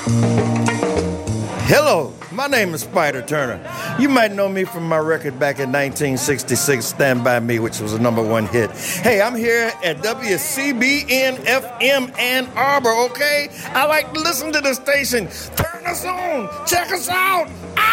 Hello, my name is Spider Turner. You might know me from my record back in 1966, Stand By Me, which was a #1 hit. Hey, I'm here at WCBN FM Ann Arbor, okay? I like to listen to the station. Turn us on. Check us out.